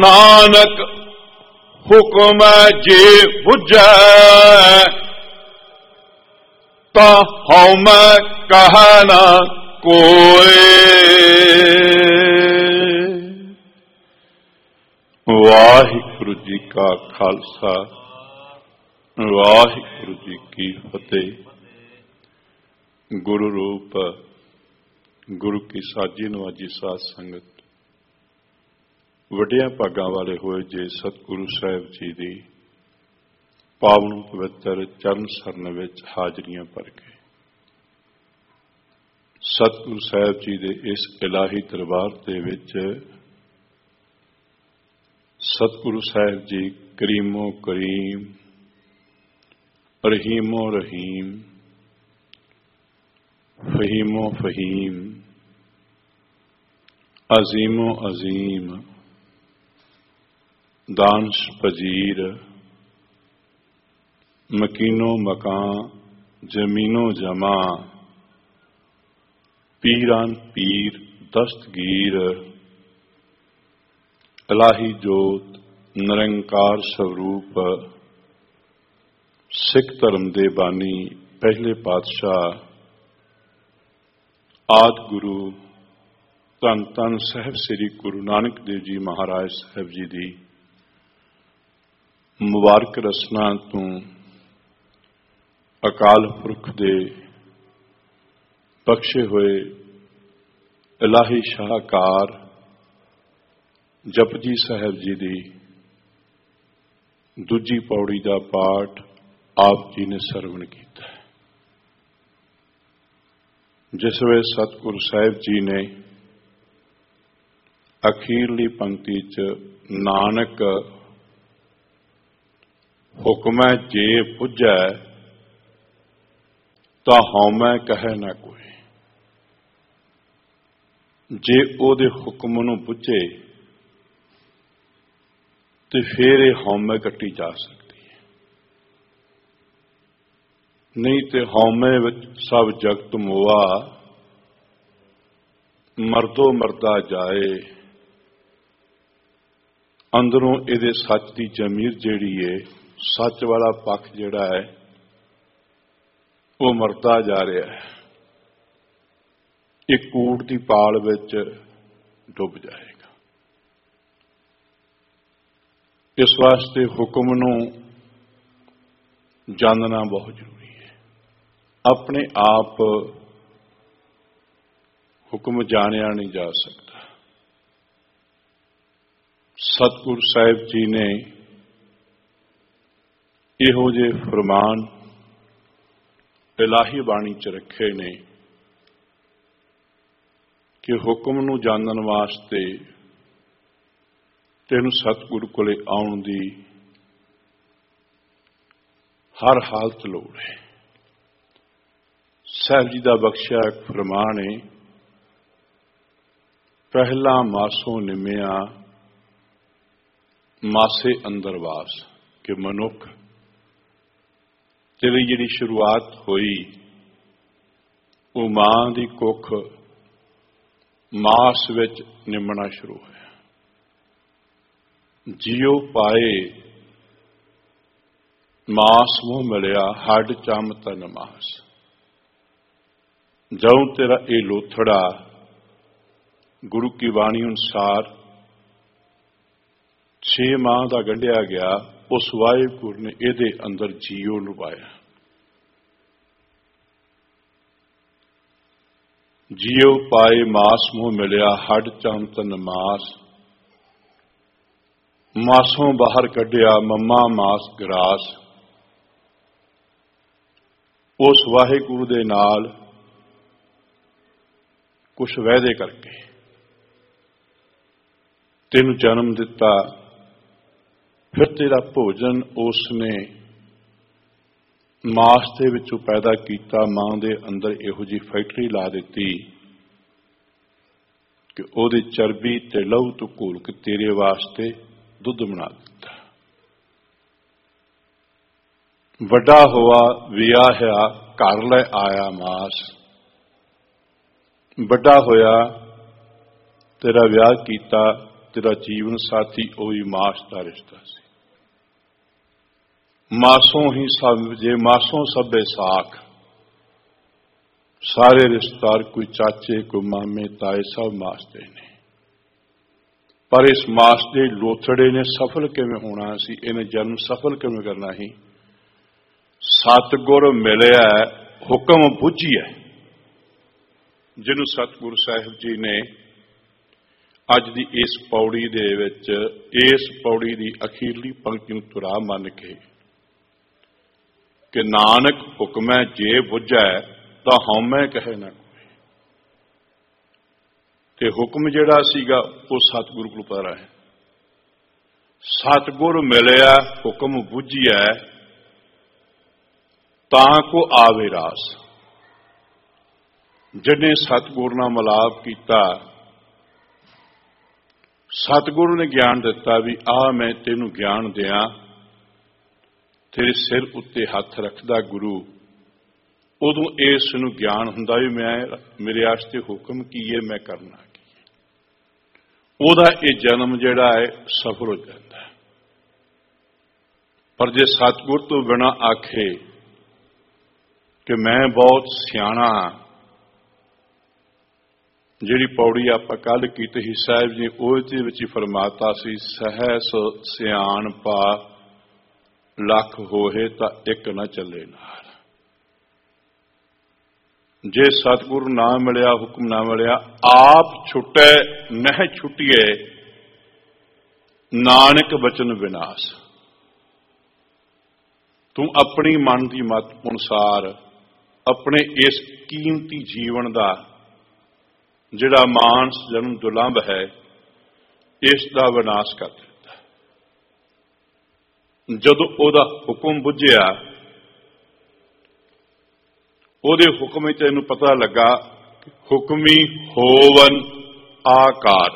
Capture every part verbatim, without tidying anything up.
नानक हुक्म जे बुझै ता हउमै कह न कोय। वाहिगुरु जी का खालसा वाहिगुरु जी की फतेह। गुरु रूप गुरु की साजी नवाजी साध संगत, वड्डिया भागां वाले होए जे सतगुरु साहिब जी दी पावन पवित्र चरण सरन विच हाजरियां भर के सतगुरु साहिब जी दे इस इलाही दरबार दे विच सतगुरु साहिब जी करीमो करीम रहीमो रहीम फहीमो फहीम अजीमो अजीम दानश पजीर मकीनो मकां जमीनो जमा पीरान पीर दस्तगीर इलाही जोत निरंकार स्वरूप सिख धर्म दे बानी पहले पातशाह आदि गुरु धन धन साहिब श्री गुरु नानक देव जी महाराज साहिब जी दी मुबारक रसना तो अकाल पुरख दे बख्शे हुए इलाही शाहकार जपजी साहिब जी दी दूजी पौड़ी का पाठ आप जी ने सरवण किया। जिस वे सतगुरु साहिब जी ने अखीरली पंक्ति च नानक हुक्मै जे पुज्जै तां हउमै कहे न कोई। जे ओदे हुक्म नूं पुज्जे ते फिर ये हउमै कट्टी जा सकती है, नहीं तो हउमै विच सब जगत मोआ मरदो मरदा जाए। अंदरों इहदे सच की जमीर जिहड़ी है, सच वाला पक्ष जिहड़ा है वो मरदा जा रहा है, एक कूड़ की पाल विच डुब जाएगा। इस वास्ते हुक्म नूं जानना बहुत जरूरी है। अपने आप हुक्म जानिया नहीं जा सकता। सतगुरु साहिब जी ने इहो जे फरमान इलाही बाणी च रखे ने कि हुक्म नूं जानन वास्ते तेनू सतगुरु कोले आउण दी हर हालत लोड़ है। साहिब जी का बख्शिया एक फरमान है, पहला मासों निमिया मासे अंदर वास कि मनुख तेरी जिहड़ी शुरुआत हुई वो मां दी कुख मास विच निमना शुरू होया। जियो पाए मास मुँह मिलिया हड चम तन मास। जऊं तेरा ये लोथड़ा गुरु की बाणी अनुसार छे माह का गंढिया गया, उस वाहिगुरु ने इहदे अंदर जीओ लुभाया। जियो पाए मास मुँह मिलिया हड चम तन मास। मासों बाहर कढ़िया मम्मा मास ग्रास। उस वाहिगुरु दे नाल कुछ वायदे करके तेनू जन्म दिता, फिर तेरा भोजन उसने मास दे विचों पैदा किया। मां दे अंदर इहो जी फैक्टरी ला दी कि ओदी चर्बी ते लहू तो घोल के तेरे वास्ते दुध बना दिता। वड्डा हुआ विआहिया घर लै आया मास। वड्डा होया तेरा विआह कीता तेरा जीवन साथी वही मास का रिश्ता सी। मासों ही सब जे मासों सबे साख, सारे रिश्तेदार कोई चाचे कोई मामे ताए सब मास दे ने, पर इस मास के लोथड़े ने सफल किवें होना सी, इन्हें जन्म सफल किवें करना ही। सतगुर मिलिया हुक्म बुझिया, जिन्हों सतगुरु साहिब जी ने अज की इस पौड़ी दे विच इस पौड़ी की अखीरली पंक्ति नूं तुरा मन के कि नानक हुक्म है जे बुझै तां हौमै कहे ना कोई। ते हुक्म जिहड़ा सीगा वो सतगुरु को पता है। सतगुर मिलिया हुक्म बुझिया तां को आवे रास। जिन्हें सतगुर नाल मिलाप कीता, सतगुरु ने ज्ञान दिता भी आ मैं तेनू ज्ञान दियां, तेरे सिर उत्ते हथ रखदा गुरु, उदों इस नूं ज्ञान हुंदा भी मैं मेरे वास्ते हुक्म की है, मैं करना की है। उहदा ये जन्म जिहड़ा है सफल हो जाता है। पर जे सतगुर तो बिना आखे कि मैं बहुत सियाणा, जिहड़ी पौड़ी आपां कल कीती ही साहिब जी ਉਹਦੇ ਵਿੱਚ फरमाता सी, सहस सियाणपा लख होए तां एक ना चले नाल। जे सतगुरु ना मिलिया, हुक्म ना मिलिया, आप छुटे नह छुटिए, नानक बचन विनाश। तू अपनी मन की मत अनुसार अपने इस कीमती जीवन का जिहड़ा मानस जन्म दुलंभ है, इसका विनाश कर दिता। जदों ओहदा हुक्म बुझिया, ओहदे हुक्म तैनूं पता लगा हुक्मी होवन आकार।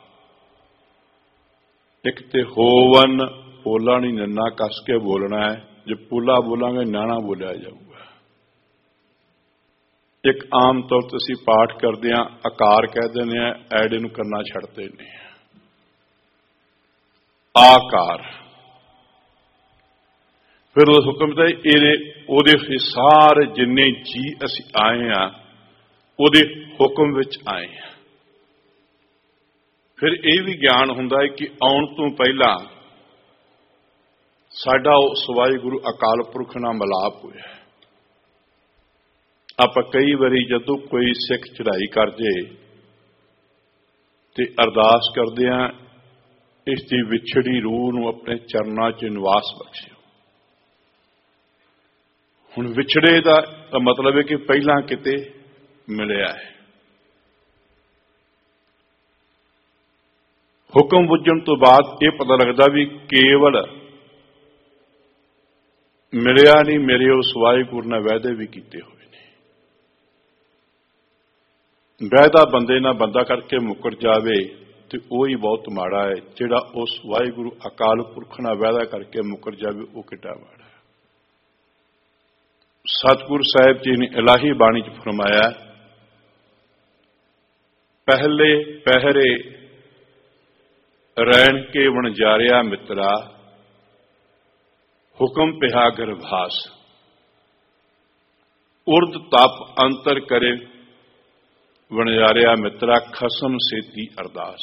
एक ते होवन पोला नहीं नन्ना कस के बोलना है, जो पोला बोलांगे नाना बोलिया जाऊगा। एक आम तौर पर असीं पाठ करते हैं आकार कह देने, ऐडे नूं करना छड्डते ने आकार। फिर उस हुक्म ते इहदे ओहदे सारे जिन्ने जी असीं आए हैं ओहदे हुक्म विच आए हैं। फिर यह भी ज्ञान हुंदा है कि आउण तो पहला साडा उस वाहिगुरू अकाल पुरख नाल मिलाप होया। आप कई बारी जदों कोई सिख चढ़ाई कर जाए तो अरदास करते हैं, इसकी विछड़ी रूह नूं अपने चरणों च निवास बख्शिओ। हुण विछड़े का मतलब है कि पहला किते मिलिया है। हुक्म बुझण तो बाद यह पता लगता भी केवल मिलिया नहीं, मेरे उस वाहिगुरू ने वायदे भी किए हुए। वायदा बंदे ना बंदा करके मुकर जावे तो वही बहुत माड़ा है, जिहड़ा उस वाहिगुरू अकाल पुरख नाल वायदा करके मुकर जावे वो किड्डा माड़ा है। सतगुरु साहिब जी ने इलाही बाणी च फरमाया, पहले पहरे रैन के वणजारिया मित्रा, हुक्म पिहा गर्भास, उर्द तप अंतर करे वणजारिया मित्रा, खसम सेती अरदास।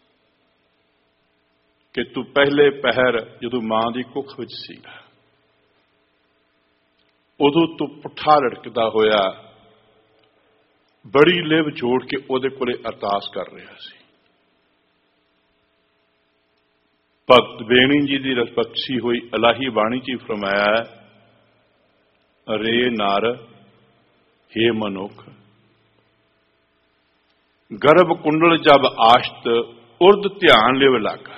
कि तू पहले पहर जदों मां की कुख विच सीगा, उदों तू पुठा लटकदा होया बड़ी लिव जोड़ के उहदे कोले अरदास कर रहा सी। भगत बेणी जी की बख्शी हुई इलाही बाणी च फरमाया, रे नार हे मनुख, गर्भ कुंडल जब आश्त उर्द ध्यान लिव लागा।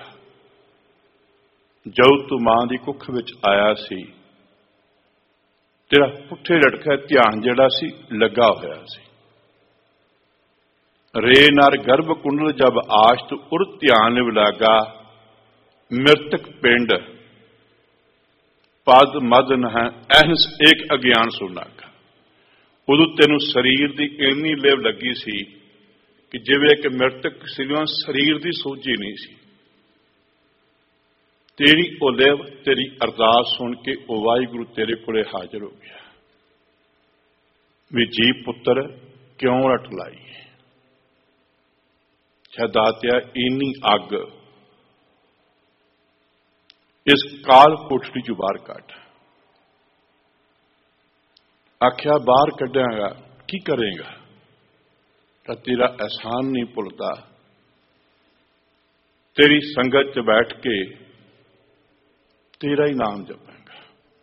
जब तू मां की कुख विच आया सी, तेरा पुठे लटका ध्यान जिहड़ा सी लगा होया सी। रे नर गर्भ कुंडल जब आश्त उर्द ध्यान लिव लागा, मृतक पिंड पद मद न अहंस एक अज्ञान सुनागा। उदों तेनू शरीर की इन्नी लिव लगी सी कि जिवें एक मृतक सीगा, शरीर की सोझी नहीं सी, तेरी ओ लिव तेरी अरदास सुन के ओ वाहिगुरू तेरे कोले हाजिर हो गया भी जी पुत्र क्यों रट लाई है दातिया इन्नी अग इस काल कोठड़ी चो बाहर कट आख्या बाहर कढ़ांगा की करेगा तो तेरा एहसान नहीं भुलता तेरी संगत च बैठ के तेरा ही नाम जपांगा।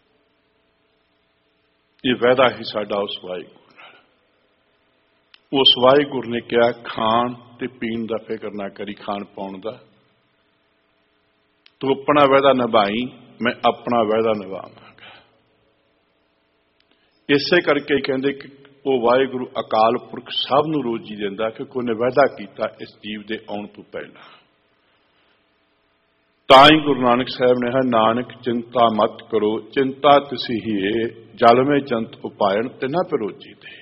ये वायदा ही साडा उस वाहिगुरू नाल। उस वाहिगुरू ने कहा खाण ते पीण दा फिक्र ना करी खाण पाउण दा तू अपना वायदा निभाई मैं अपना वायदा निभावांगा। इसे करके कहंदे कि वो वाहिगुरू अकाल पुरख सब नूं रोजी दिंदा क्योंकि उन्हें वायदा किया इस जीव दे आउण तों पहला। ताई गुरु नानक साहब ने है नानक चिंता मत करो चिंता तिसी ही जल में जंत उपायन तिना पर रोजी दे।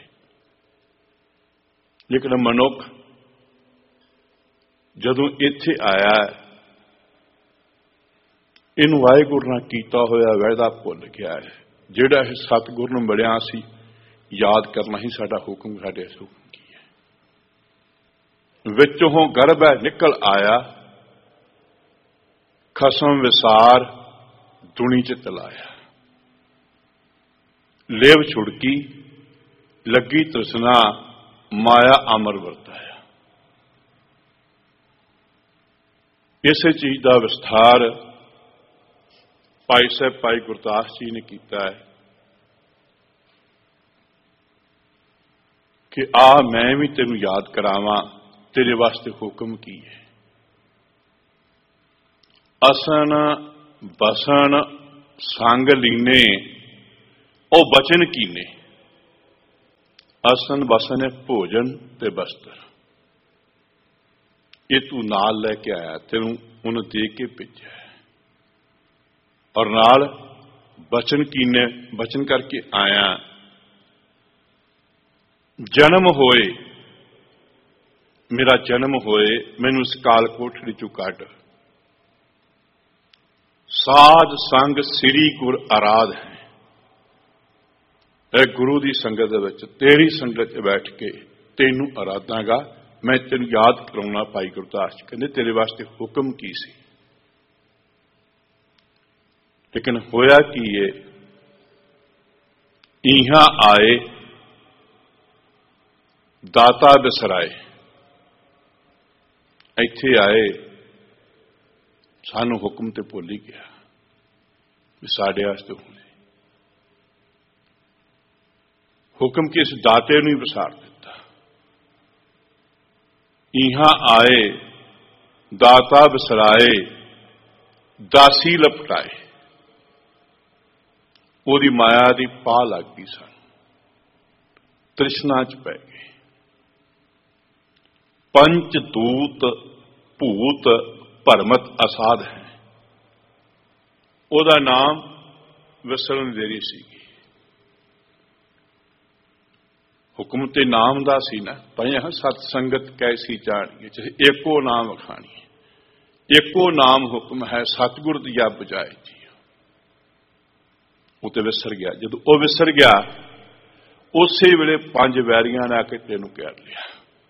लेकिन मनुख जदों इत्थे आया इनू वाहिगुरू नाल कीता होया वायदा भुल गया है। जिहड़ा इह सतगुर नूं मिलिया सी याद करना ही साडा हुक्म साडे हुक्म की है। विचों गर्भ है निकल आया खसम विसार दुनी च तलाया लेव छुड़की लगी तृष्णा माया अमर वरताया। इसे चीज का विस्तार भाई साहब भाई गुरदास जी ने किया है कि आ मैं भी तेनू याद करावां तेरे वास्ते हुक्म की है। असन बसन संग लीने ओ बचन कीने। असन बसन है भोजन ते बस्तर ये तू नाल लैके आया तेनू उन्हें दे के भेजा है और नाल बचन कीने बचन करके आया। जन्म होए मेरा जन्म होए मैनू इस काल कोठड़ी चू कढ़ साध संग श्री गुर आराध है। ए गुरु की संगत विच तेरी संगत बैठ के तेनू आराधांगा मैं तेनू याद कराउणा। भाई गुरदास जी कहंदे तेरे वास्ते हुक्म की सी लेकिन होया की है इहां आए दाता बिसराए इत्थे आए सानू हुक्म ते भुल ही गया भी साडे वास्ते होने हुक्म कि इस दाते नूं ही विसार दिता। इहां आए दाता बिसराए दासी लपटाए ओदी माया दी पा लग गई सन तृष्णा च पै गए। पंच दूत भूत भरमत असाध है ओदा नाम विसरन देरी सी। हुक्म ते नाम दा सी ना पढ़िया सतसंगत कैसी जानी चाहे एको नाम अखानी एको नाम हुक्म है सतगुर दिया बजाए जी। वो तो विसर गया जदों वो विसर गया उस वेले पंज वैरियां ने आके तेनू घेर लिया।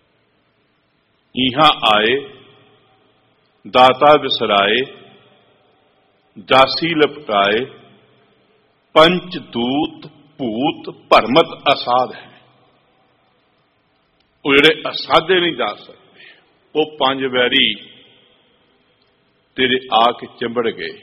इहां आए दाता विसराए दासी लपटाए पंच दूत भूत भरमत असाध है। वो जेड़े असाधे नहीं जा सकते वो पंज वैरी तेरे आके चिंबड़ गए।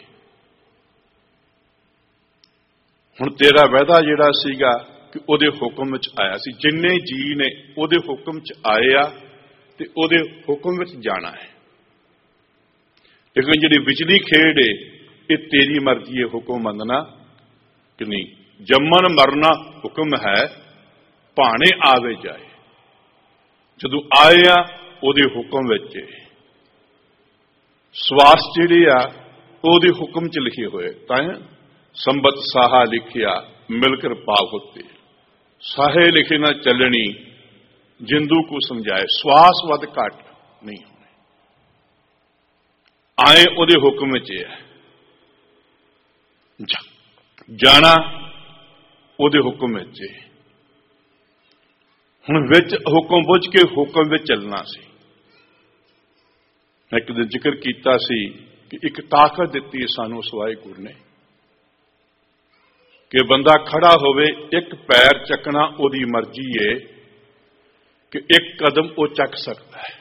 हुण तेरा वायदा जिहड़ा सीगा कि उहदे हुक्म विच आया सी जिन्ने जी ने उहदे हुक्म च आए आ ते उहदे हुक्म विच जाना है। लेकिन जिहड़ी विचली खेड है ये तेरी मर्जी है हुक्म मनना कि नहीं। जम्मन मरना हुक्म है भाणे आवे जाए जदों आए आ उहदे हुक्म विच सवास जिहड़े आ उहदे हुक्म च लिखे होए तां संबत साहा लिखिया मिलकर पाव होते साहे लिखे ना चलनी जिंदू को समझाए श्वास वध घट नहीं होने आए उहदे हुक्म च है। ਜਾਣਾ ਉਹਦੇ ਹੁਕਮ ਵਿੱਚ ਹੈ। ਹੁਣ ਵਿੱਚ ਹੁਕਮ ਬੁੱਝ ਕੇ ਹੁਕਮ ਵਿੱਚ ਚੱਲਣਾ ਸੀ। ਮੈਂ ਇੱਕ ਦਿਨ ਜ਼ਿਕਰ ਕੀਤਾ ਸੀ ਕਿ ਇੱਕ ਤਾਕਤ ਦਿੱਤੀ ਹੈ ਸਾਨੂੰ ਉਸ ਵਾਹਿਗੁਰੂ ਨੇ ਕਿ ਬੰਦਾ ਖੜਾ ਹੋਵੇ, ਇੱਕ ਪੈਰ ਚੱਕਣਾ ਉਹਦੀ ਮਰਜ਼ੀ ਹੈ ਕਿ ਇੱਕ ਕਦਮ ਉਹ ਚੱਕ ਸਕਦਾ ਹੈ,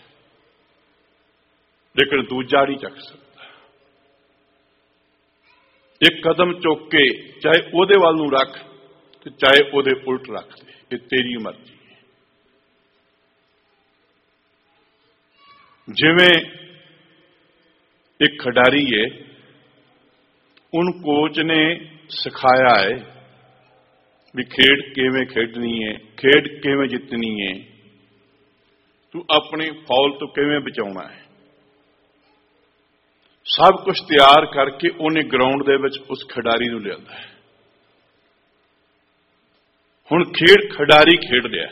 ਲੇਕਿਨ ਦੂਜਾ ਨਹੀਂ ਚੱਕ ਸਕਦਾ। ਇੱਕ ਕਦਮ ਚੁੱਕ ਕੇ ਚਾਹੇ ਉਹਦੇ ਵੱਲ ਨੂੰ ਰੱਖ ਤੇ ਚਾਹੇ ਉਹਦੇ ਉਲਟ ਰੱਖ ਦੇ, ਇਹ ਤੇਰੀ ਮਰਜ਼ੀ ਹੈ। ਜਿਵੇਂ ਇੱਕ ਖਿਡਾਰੀ ਹੈ, ਉਹਨੂੰ ਕੋਚ ਨੇ ਸਿਖਾਇਆ ਹੈ ਵੀ ਖੇਡ ਕਿਵੇਂ ਖੇਡਣੀ ਹੈ, ਖੇਡ ਕਿਵੇਂ ਜਿੱਤਣੀ ਹੈ, ਤੂੰ ਆਪਣੇ ਫੌਲ ਤੋਂ ਕਿਵੇਂ ਬਚਾਉਣਾ ਹੈ। ਸਭ ਕੁਝ ਤਿਆਰ ਕਰਕੇ ਉਹਨੇ ਗਰਾਊਂਡ ਦੇ ਵਿੱਚ ਉਸ ਖਿਡਾਰੀ ਨੂੰ ਲਿਆਂਦਾ ਹੈ। ਹੁਣ ਖੇਡ ਖਿਡਾਰੀ ਖੇਡ ਰਿਹਾ,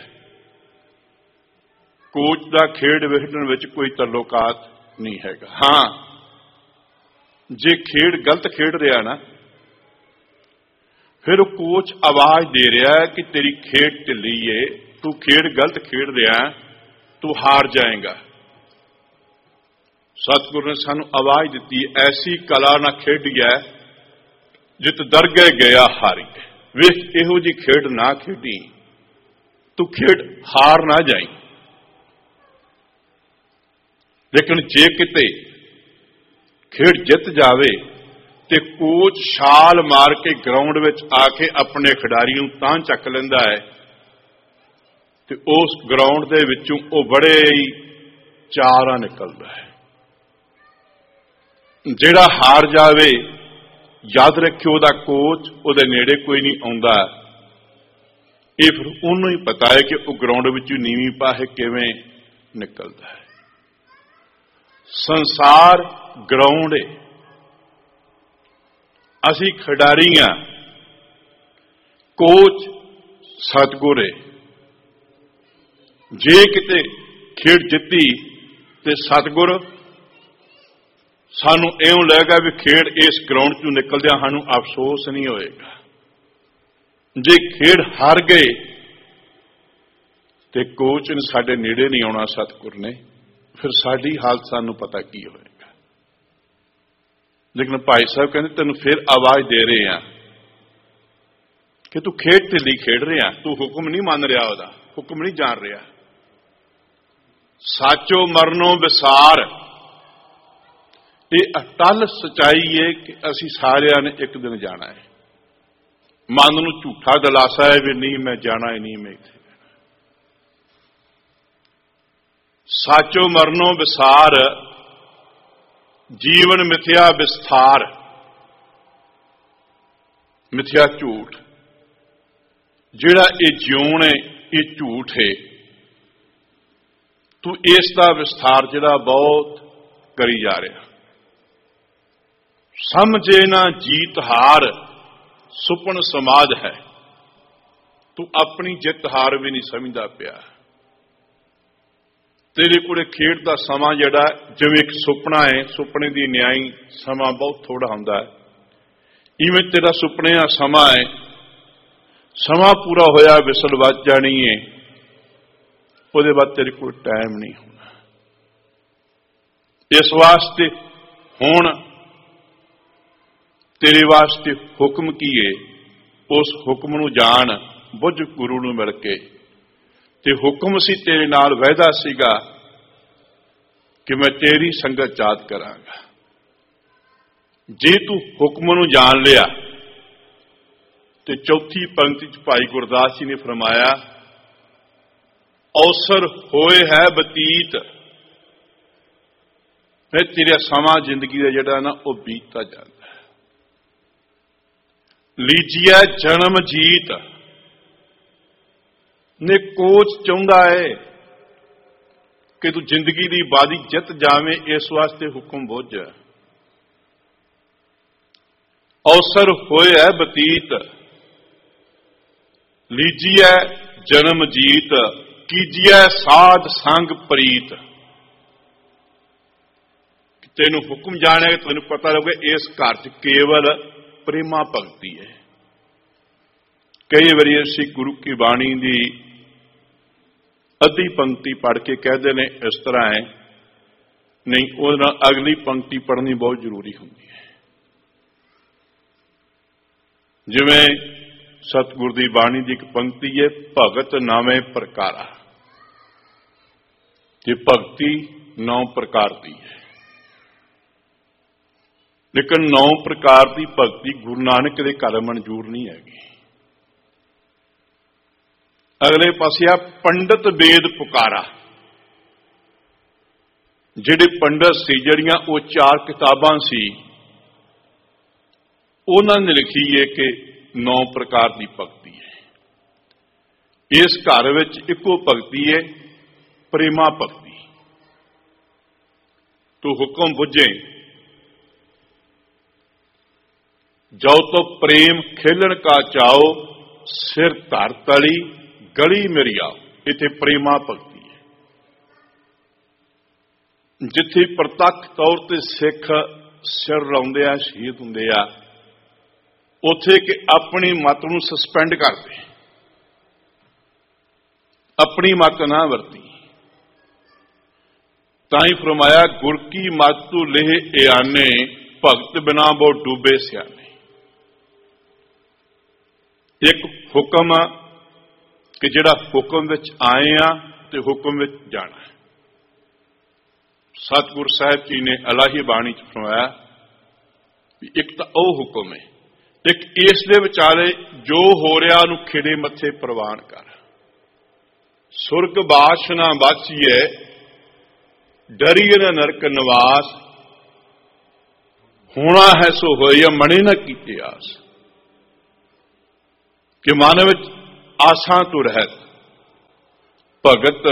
ਕੋਚ ਦਾ ਖੇਡ ਵੇਖਣ ਵਿੱਚ ਕੋਈ ਤਾਲੁਕਾਤ ਨਹੀਂ ਹੈਗਾ। ਹਾਂ, ਜੇ ਖੇਡ ਗਲਤ ਖੇਡ ਰਿਹਾ ਨਾ, ਫਿਰ ਉਹ ਕੋਚ ਆਵਾਜ਼ ਦੇ ਰਿਹਾ ਕਿ ਤੇਰੀ ਖੇਡ ਢਿੱਲੀ ਏ, ਤੂੰ ਖੇਡ ਗਲਤ ਖੇਡ ਰਿਹਾ, ਤੂੰ ਹਾਰ ਜਾਏਗਾ। ਸਤਿਗੁਰੂ ਨੇ ਸਾਨੂੰ ਆਵਾਜ਼ ਦਿੱਤੀ, ਐਸੀ ਕਲਾ ਨਾ ਖੇਡੀਐ ਜਿਤ ਦਰਗਹਿ ਗਿਆ ਹਾਰੀ। ਵੇਖ, ਇਹੋ ਜੀ ਖੇਡ ਨਾ ਖੇਡੀ, ਤੂੰ ਖੇਡ ਹਾਰ ਨਾ ਜਾਈ। ਲੇਕਿਨ ਜੇ ਕਿਤੇ ਖੇਡ ਜਿੱਤ ਜਾਵੇ ਤੇ ਕੋਚ ਛਾਲ ਮਾਰ ਕੇ ਗਰਾਊਂਡ ਵਿੱਚ ਆ ਕੇ ਆਪਣੇ ਖਿਡਾਰੀ ਨੂੰ ਤਾਂ ਚੱਕ ਲੈਂਦਾ ਹੈ ਤੇ ਉਸ ਗਰਾਊਂਡ ਦੇ ਵਿੱਚੋਂ ਉਹ ਬੜੇ ਹੀ ਚਾਰਾਂ ਨਿਕਲਦਾ ਹੈ। ਜਿਹੜਾ ਹਾਰ ਜਾਵੇ, ਯਾਦ ਰੱਖਿਓ, ਉਹਦਾ ਕੋਚ ਉਹਦੇ ਨੇੜੇ ਕੋਈ ਨਹੀਂ ਆਉਂਦਾ। ਇਹ ਫਿਰ ਉਹਨੂੰ ਹੀ ਪਤਾ ਹੈ ਕਿ ਉਹ ਗਰਾਊਂਡ ਵਿੱਚੋਂ ਨੀਵੀਂ ਪਾਹੇ ਕਿਵੇਂ ਨਿਕਲਦਾ ਹੈ। ਸੰਸਾਰ ਗਰਾਊਂਡ ਹੈ, ਅਸੀਂ ਖਿਡਾਰੀ ਹਾਂ, ਕੋਚ ਸਤਿਗੁਰ ਹੈ। ਜੇ ਕਿਤੇ ਖੇਡ ਜਿੱਤੀ ਤੇ ਸਤਿਗੁਰ ਸਾਨੂੰ ਇਉਂ ਲੱਗੇਗਾ ਵੀ ਖੇਡ ਇਸ ਗਰਾਊਂਡ ਚੋਂ ਨਿਕਲਦਿਆਂ ਸਾਨੂੰ ਅਫਸੋਸ ਨਹੀਂ ਹੋਏਗਾ। ਜੇ ਖੇਡ ਹਾਰ ਗਏ ਤੇ ਕੋਚ ਨੇ ਸਾਡੇ ਨੇੜੇ ਨਹੀਂ ਆਉਣਾ ਸਤਿਗੁਰ ਨੇ, ਫਿਰ ਸਾਡੀ ਹਾਲਤ ਸਾਨੂੰ ਪਤਾ ਕੀ ਹੋਏਗਾ। ਲੇਕਿਨ ਭਾਈ ਸਾਹਿਬ ਕਹਿੰਦੇ ਤੈਨੂੰ ਫਿਰ ਆਵਾਜ਼ ਦੇ ਰਹੇ ਆ ਕਿ ਤੂੰ ਖੇਡ ਢਿੱਲੀ ਖੇਡ ਰਿਹਾ, ਤੂੰ ਹੁਕਮ ਨਹੀਂ ਮੰਨ ਰਿਹਾ, ਉਹਦਾ ਹੁਕਮ ਨਹੀਂ ਜਾਣ ਰਿਹਾ। ਸਾਚੋ ਮਰਨੋਂ ਵਿਸਾਰ, ਇਹ ਅਟਲ ਸਚਾਈ ਹੈ ਕਿ ਅਸੀਂ ਸਾਰਿਆਂ ਨੇ ਇੱਕ ਦਿਨ ਜਾਣਾ ਹੈ। ਮਨ ਨੂੰ ਝੂਠਾ ਦਿਲਾਸਾ ਹੈ ਵੀ ਨਹੀਂ ਮੈਂ ਜਾਣਾ ਹੀ ਨਹੀਂ, ਮੈਂ ਇੱਥੇ ਰਹਿਣਾ। ਸਾਚੋ ਮਰਨੋਂ ਵਿਸਾਰ, ਜੀਵਨ ਮਿਥਿਆ ਵਿਸਥਾਰ। ਮਿਥਿਆ ਝੂਠ, ਜਿਹੜਾ ਇਹ ਜਿਉਣ ਹੈ ਇਹ ਝੂਠ ਹੈ। ਤੂੰ ਇਸ ਦਾ ਵਿਸਥਾਰ ਜਿਹੜਾ ਬਹੁਤ ਕਰੀ ਜਾ ਰਿਹਾ। ਸਮਝੇ ਨਾ ਜੀਤ ਹਾਰ, ਸੁਪਨ ਸਮਾਜ ਹੈ। ਤੂੰ ਆਪਣੀ ਜਿੱਤ ਹਾਰ ਵੀ ਨਹੀਂ ਸਮਝਦਾ ਪਿਆ। ਤੇਰੇ ਕੋਲੇ ਖੇਡ ਦਾ ਸਮਾਂ ਜਿਹੜਾ ਜਿਵੇਂ ਇੱਕ ਸੁਪਨਾ ਹੈ, ਸੁਪਨੇ ਦੀ ਨਿਆਈ ਸਮਾਂ ਬਹੁਤ ਥੋੜਾ ਹੁੰਦਾ ਹੈ, ਇਵੇਂ ਤੇਰਾ ਸੁਪਨੇ ਦਾ ਸਮਾਂ ਹੈ। ਸਮਾਂ ਪੂਰਾ ਹੋਇਆ ਵਿਸਲ ਵੱਜ ਜਾਣੀ ਹੈ, ਉਹਦੇ ਬਾਅਦ ਤੇਰੇ ਕੋਲ ਟਾਈਮ ਨਹੀਂ ਹੋਣਾ। ਇਸ ਵਾਸਤੇ ਹੁਣ ਤੇਰੇ ਵਾਸਤੇ ਹੁਕਮ ਕੀ ਹੈ, ਉਸ ਹੁਕਮ ਨੂੰ ਜਾਣ ਬੁੱਝ ਗੁਰੂ ਨੂੰ ਮਿਲ ਕੇ। ਤੇ ਹੁਕਮ ਸੀ ਤੇਰੇ ਨਾਲ ਵਾਅਦਾ ਸੀਗਾ ਕਿ ਮੈਂ ਤੇਰੀ ਸੰਗਤ ਯਾਦ ਕਰਾਂਗਾ। ਜੇ ਤੂੰ ਹੁਕਮ ਨੂੰ ਜਾਣ ਲਿਆ ਤੇ ਚੌਥੀ ਪੰਕਤੀ ਚ ਭਾਈ ਗੁਰਦਾਸ ਜੀ ਨੇ ਫਰਮਾਇਆ, ਅਵਸਰ ਹੋਏ ਹੈ ਬਤੀਤ, ਫਿਰ ਤੇਰਾ ਸਮਾਂ ਜ਼ਿੰਦਗੀ ਦਾ ਜਿਹੜਾ ਨਾ ਉਹ ਬੀਤਦਾ ਜਾਂਦਾ। ਲੀਜੀਆ ਜਨਮ ਜੀਤ ਨੇ ਕੋਚ ਚਾਹੁੰਦਾ ਹੈ ਕਿ ਤੂੰ ਜ਼ਿੰਦਗੀ ਦੀ ਬਾਦੀ ਜਿੱਤ ਜਾਵੇਂ, ਇਸ ਵਾਸਤੇ ਹੁਕਮ ਬੁੱਝ। ਅਵਸਰ ਹੋਇਆ ਬਤੀਤ, ਲੀਜੀਐ ਜਨਮ ਜੀਤ, ਕੀਜੀਐ ਸਾਧ ਸੰਗ ਪ੍ਰੀਤ। ਤੈਨੂੰ ਹੁਕਮ ਜਾਣਿਆ, ਤੈਨੂੰ ਪਤਾ ਲੱਗੇ ਇਸ ਘਰ ਚ ਕੇਵਲ ਪ੍ਰੇਮਾ ਭਗਤੀ ਹੈ। ਕਈ ਵਾਰੀ ਅਸੀਂ ਗੁਰੂ ਕੀ ਬਾਣੀ ਦੀ ਅੱਧੀ ਪੰਕਤੀ ਪੜ੍ਹ ਕੇ ਕਹਿੰਦੇ ਨੇ ਇਸ ਤਰ੍ਹਾਂ ਹੈ, ਨਹੀਂ, ਉਹਦੇ ਨਾਲ ਅਗਲੀ ਪੰਕਤੀ ਪੜ੍ਹਨੀ ਬਹੁਤ ਜ਼ਰੂਰੀ ਹੁੰਦੀ ਹੈ। ਜਿਵੇਂ ਸਤਿਗੁਰ ਦੀ ਬਾਣੀ ਦੀ ਇੱਕ ਪੰਕਤੀ ਹੈ, ਭਗਤ ਨਾਵੇਂ ਪ੍ਰਕਾਰਾ, ਕਿ ਭਗਤੀ ਨੌ ਪ੍ਰਕਾਰ ਦੀ ਹੈ, ਲੇਕਿਨ ਨੌ ਪ੍ਰਕਾਰ ਦੀ ਭਗਤੀ ਗੁਰੂ ਨਾਨਕ ਦੇ ਘਰ ਮਨਜ਼ੂਰ ਨਹੀਂ ਹੈਗੀ। ਅਗਲੇ ਪਾਸੇ ਆ ਪੰਡਤ ਵੇਦ ਪੁਕਾਰਾ, ਜਿਹੜੇ ਪੰਡਤ ਸੀ, ਜਿਹੜੀਆਂ ਉਹ ਚਾਰ ਕਿਤਾਬਾਂ ਸੀ, ਉਹਨਾਂ ਨੇ ਲਿਖੀ ਹੈ ਕਿ ਨੌ ਪ੍ਰਕਾਰ ਦੀ ਭਗਤੀ ਹੈ। ਇਸ ਘਰ ਵਿੱਚ ਇੱਕੋ ਭਗਤੀ ਹੈ, ਪ੍ਰੇਮਾ ਭਗਤੀ। ਤੂੰ ਹੁਕਮ ਬੁੱਝੇ ਜੋ ਤੋ ਪ੍ਰੇਮ ਖੇਲਣ ਕਾ ਚਾਓ, ਸਿਰ ਧਰ ਤਲੀ ਗਲੀ ਮੇਰੀ ਆਓ। ਇੱਥੇ ਪ੍ਰੇਮਾ ਭਗਤੀ ਹੈ। ਜਿੱਥੇ ਪ੍ਰਤੱਖ ਤੌਰ ਤੇ ਸਿੱਖ ਸਿਰ ਲਾਉਂਦੇ ਆ, ਸ਼ਹੀਦ ਹੁੰਦੇ ਆ, ਉੱਥੇ ਕਿ ਆਪਣੀ ਮੱਤ ਨੂੰ ਸਸਪੈਂਡ ਕਰਦੇ, ਆਪਣੀ ਮੱਤ ਨਾ ਵਰਤੀ। ਤਾਂ ਹੀ ਫਰਮਾਇਆ, ਗੁਰ ਕੀ ਮੱਤ ਤੂੰ ਲੇਹ ਇਆਨੇ, ਭਗਤ ਬਿਨਾ ਬੋ ਡੂਬੇ ਸਿਆਣੇ। ਇੱਕ ਹੁਕਮ ਆ ਕਿ ਜਿਹੜਾ ਹੁਕਮ ਵਿੱਚ ਆਏ ਆ ਤੇ ਹੁਕਮ ਵਿੱਚ ਜਾਣਾ ਹੈ। ਸਤਿਗੁਰ ਸਾਹਿਬ ਜੀ ਨੇ ਇਲਾਹੀ ਬਾਣੀ ਚ ਫਰਮਾਇਆ ਵੀ ਇੱਕ ਤਾਂ ਉਹ ਹੁਕਮ ਹੈ, ਇੱਕ ਇਸ ਦੇ ਵਿਚਾਲੇ ਜੋ ਹੋ ਰਿਹਾ ਉਹਨੂੰ ਖਿੜੇ ਮੱਥੇ ਪ੍ਰਵਾਨ ਕਰ। ਸੁਰਗ ਬਾਸ਼ ਨਾ ਬਾਚੀਏ, ਡਰੀਏ ਨਾ ਨਰਕ ਨਿਵਾਸ, ਹੋਣਾ ਹੈ ਸੋ ਹੋਇਆ, ਮਣੇ ਨਾ ਕੀਤੇ ਆਸ। ਕਿ ਮਨ ਵਿੱਚ ਆਸਾਂ ਤੋਂ ਰਹਿਤ ਭਗਤ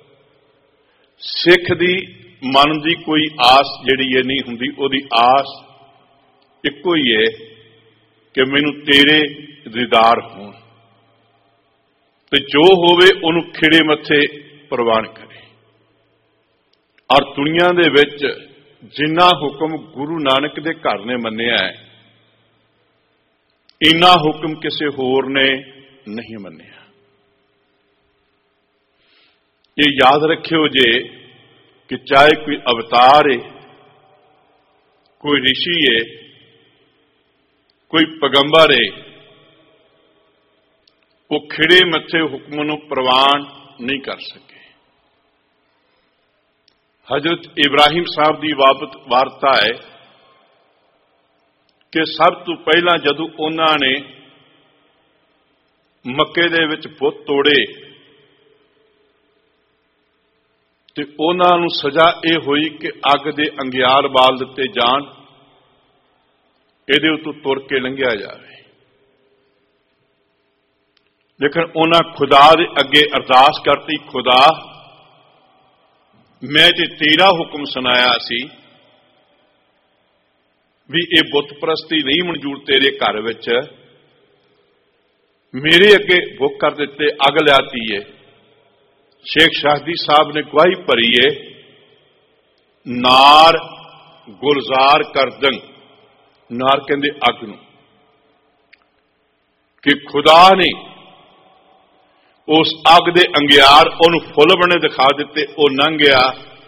ਸਿੱਖ ਦੀ ਮਨ ਦੀ ਕੋਈ ਆਸ ਜਿਹੜੀ ਇਹ ਨਹੀਂ ਹੁੰਦੀ। ਉਹਦੀ ਆਸ ਇੱਕੋ ਹੀ ਹੈ ਕਿ ਮੈਨੂੰ ਤੇਰੇ ਦੀਦਾਰ ਹੋਣ, ਤੇ ਜੋ ਹੋਵੇ ਉਹਨੂੰ ਖਿੜੇ ਮੱਥੇ ਪ੍ਰਵਾਨ ਕਰੇ। ਔਰ ਦੁਨੀਆ ਦੇ ਵਿੱਚ ਜਿੰਨਾ ਹੁਕਮ ਗੁਰੂ ਨਾਨਕ ਦੇ ਘਰ ਨੇ ਮੰਨਿਆ ਹੈ, ਇੰਨਾ ਹੁਕਮ ਕਿਸੇ ਹੋਰ ਨੇ ਨਹੀਂ ਮੰਨਿਆ। ਇਹ ਯਾਦ ਰੱਖਿਓ ਜੇ ਕਿ ਚਾਹੇ ਕੋਈ ਅਵਤਾਰ ਹੈ, ਕੋਈ ਰਿਸ਼ੀ ਹੈ, ਕੋਈ ਪੈਗੰਬਰ ਹੈ, ਉਹ ਖਿੜੇ ਮੱਥੇ ਹੁਕਮ ਨੂੰ ਪ੍ਰਵਾਨ ਨਹੀਂ ਕਰ ਸਕੇ। ਹਜ਼ਰਤ ਇਬਰਾਹਿਮ ਸਾਹਿਬ ਦੀ ਵਾਰਤਾ ਹੈ ਕਿ ਸਭ ਤੋਂ ਪਹਿਲਾਂ ਜਦੋਂ ਉਹਨਾਂ ਨੇ ਮੱਕੇ ਦੇ ਵਿੱਚ ਬੁੱਤ ਤੋੜੇ ਤੇ ਉਹਨਾਂ ਨੂੰ ਸਜ਼ਾ ਇਹ ਹੋਈ ਕਿ ਅੱਗ ਦੇ ਅੰਗਿਆਰ ਬਾਲ ਦਿੱਤੇ ਜਾਣ, ਇਹਦੇ ਉੱਤੋਂ ਤੁਰ ਕੇ ਲੰਘਿਆ ਜਾਵੇ। ਲੇਕਿਨ ਉਹਨਾਂ ਖੁਦਾ ਦੇ ਅੱਗੇ ਅਰਦਾਸ ਕਰਤੀ, ਖੁਦਾ ਮੈਂ ਤੇ ਤੇਰਾ ਹੁਕਮ ਸੁਣਾਇਆ ਸੀ ਵੀ ਇਹ ਬੁੱਤ ਪ੍ਰਸਤੀ ਨਹੀਂ ਮਨਜ਼ੂਰ ਤੇਰੇ ਘਰ ਵਿੱਚ, ਮੇਰੇ ਅੱਗੇ ਭੁੱਖ ਕਰ ਦਿੱਤੇ, ਅੱਗ ਲਿਆਤੀ ਹੈ। ਸ਼ੇਖ ਸ਼ਾਹਦੀ ਸਾਹਿਬ ਨੇ ਗਵਾਹੀ ਭਰੀ ਹੈ, ਨਾਰ ਗੁਲਜ਼ਾਰ ਕਰ ਦੰਗ, ਨਾਰ ਕਹਿੰਦੇ ਅੱਗ ਨੂੰ, ਕਿ ਖੁਦਾ ਨੇ ਉਸ ਅੱਗ ਦੇ ਅੰਗਿਆਰ ਉਹਨੂੰ ਫੁੱਲ ਬਣੇ ਦਿਖਾ ਦਿੱਤੇ, ਉਹ ਲੰਘ ਗਿਆ,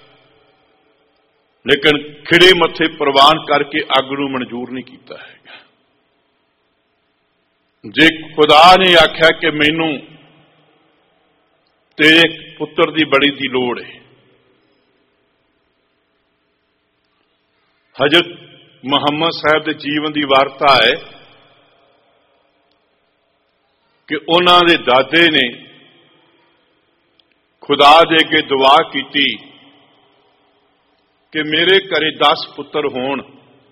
ਲੇਕਿਨ ਖਿੜੇ ਮੱਥੇ ਪ੍ਰਵਾਨ ਕਰਕੇ ਅੱਗ ਨੂੰ ਮਨਜ਼ੂਰ ਨਹੀਂ ਕੀਤਾ ਹੈਗਾ। ਜੇ ਖੁਦਾ ਨੇ ਆਖਿਆ ਕਿ ਮੈਨੂੰ ਤੇਰੇ ਪੁੱਤਰ ਦੀ ਬੜੀ ਦੀ ਲੋੜ ਹੈ, ਹਜ਼ਰਤ ਮੁਹੰਮਦ ਸਾਹਿਬ ਦੇ ਜੀਵਨ ਦੀ ਵਾਰਤਾ ਹੈ ਕਿ ਉਹਨਾਂ ਦੇ ਦਾਦੇ ਨੇ ਖੁਦਾ ਦੇ ਅੱਗੇ ਦੁਆ ਕੀਤੀ ਕਿ ਮੇਰੇ ਘਰੇ ਦਸ ਪੁੱਤਰ ਹੋਣ,